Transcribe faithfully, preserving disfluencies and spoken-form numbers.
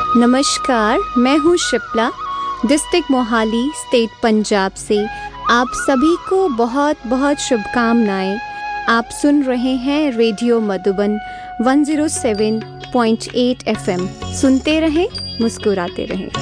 नमस्कार, मैं हूँ शिप्ला, डिस्ट्रिक्ट मोहाली, स्टेट पंजाब से। आप सभी को बहुत बहुत शुभकामनाएं। आप सुन रहे हैं रेडियो मधुबन एक सौ सात पॉइंट आठ एफ एम। सुनते रहें, मुस्कुराते रहें।